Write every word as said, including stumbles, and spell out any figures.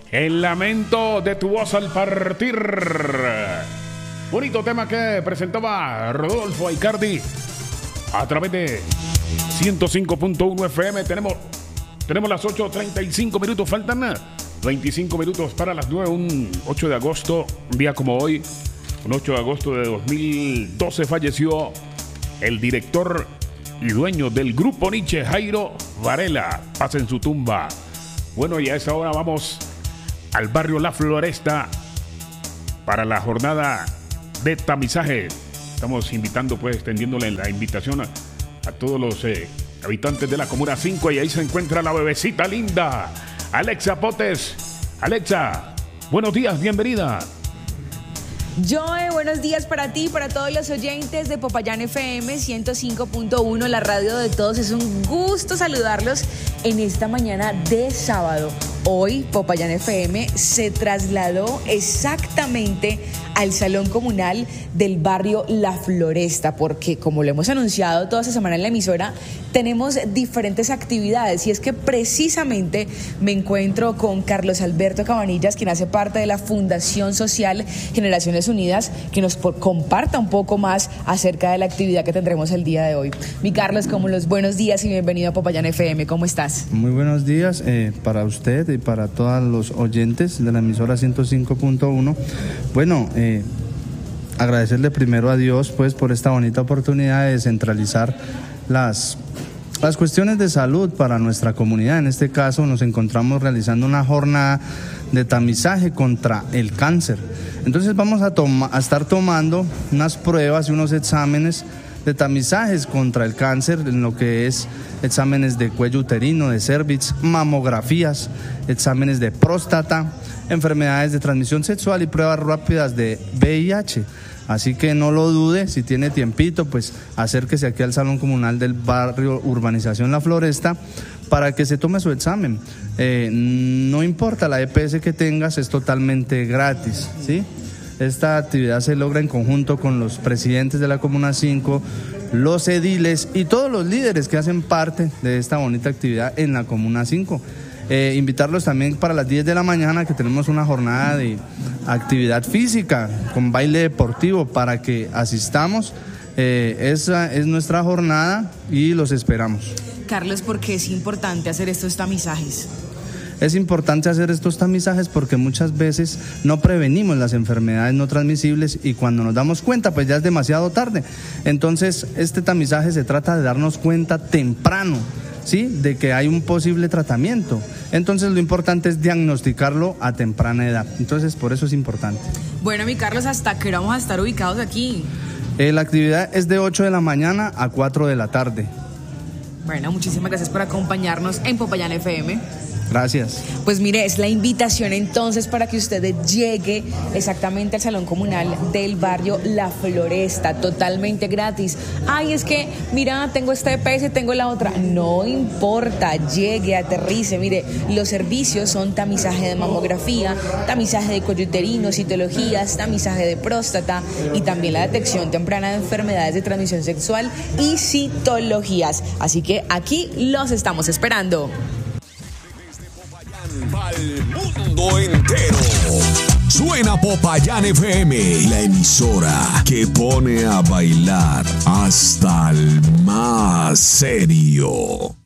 El lamento de tu voz al partir. Bonito tema que presentaba Rodolfo Aicardi a través de ciento cinco punto uno F M. Tenemos, tenemos las ocho treinta y cinco minutos, faltan veinticinco minutos para las nueve, un ocho de agosto, un día como hoy, un ocho de agosto de dos mil doce, falleció el director y dueño del Grupo Niche, Jairo Varela. Paz en su tumba. Bueno, y a esta hora vamos al barrio La Floresta para la jornada de tamizaje. Estamos invitando, pues, extendiéndole la invitación a, a todos los eh, habitantes de la Comuna cinco, y ahí se encuentra la bebecita linda, Alexa Potes. Alexa, buenos días, bienvenida. Joe, buenos días para ti, para todos los oyentes de Popayán F M ciento cinco punto uno, la radio de todos. Es un gusto saludarlos en esta mañana de sábado. Hoy Popayán F M se trasladó exactamente al Salón Comunal del barrio La Floresta, porque como lo hemos anunciado toda esta semana en la emisora, tenemos diferentes actividades, y es que precisamente me encuentro con Carlos Alberto Cabanillas, quien hace parte de la Fundación Social Generaciones Unidas, que nos comparta un poco más acerca de la actividad que tendremos el día de hoy. Mi Carlos, como los buenos días y bienvenido a Popayán F M, ¿cómo estás? Muy buenos días eh, para usted y para todos los oyentes de la emisora ciento cinco punto uno. Bueno, eh, agradecerle primero a Dios, pues, por esta bonita oportunidad de descentralizar las, las cuestiones de salud para nuestra comunidad. En este caso nos encontramos realizando una jornada de tamizaje contra el cáncer. Entonces vamos a, toma, a estar tomando unas pruebas y unos exámenes de tamizajes contra el cáncer, en lo que es exámenes de cuello uterino, de cervix, mamografías, exámenes de próstata, enfermedades de transmisión sexual y pruebas rápidas de V I H. Así que no lo dude, si tiene tiempito, pues acérquese aquí al Salón Comunal del barrio Urbanización La Floresta para que se tome su examen. Eh, no importa la E P S que tengas, es totalmente gratis, ¿sí? Esta actividad se logra en conjunto con los presidentes de la Comuna cinco, los ediles y todos los líderes que hacen parte de esta bonita actividad en la Comuna cinco. Eh, invitarlos también para las diez de la mañana, que tenemos una jornada de actividad física con baile deportivo para que asistamos. Eh, esa es nuestra jornada y los esperamos. Carlos, ¿por qué es importante hacer estos tamizajes? Es importante hacer estos tamizajes porque muchas veces no prevenimos las enfermedades no transmisibles, y cuando nos damos cuenta, pues ya es demasiado tarde. Entonces, este tamizaje se trata de darnos cuenta temprano, ¿sí?, de que hay un posible tratamiento. Entonces, lo importante es diagnosticarlo a temprana edad. Entonces, por eso es importante. Bueno, mi Carlos, ¿hasta qué hora vamos a estar ubicados aquí? Eh, la actividad es de ocho de la mañana a cuatro de la tarde. Bueno, muchísimas gracias por acompañarnos en Popayán F M. Gracias. Pues mire, es la invitación entonces para que usted llegue exactamente al Salón Comunal del barrio La Floresta, totalmente gratis. Ay, es que, mira, tengo esta E P S, tengo la otra. No importa, llegue, aterrice. Mire, los servicios son tamizaje de mamografía, tamizaje de cuello uterino, citologías, tamizaje de próstata y también la detección temprana de enfermedades de transmisión sexual y citologías. Así que aquí los estamos esperando. Al mundo entero. Suena Popayán F M, la emisora que pone a bailar hasta el más serio.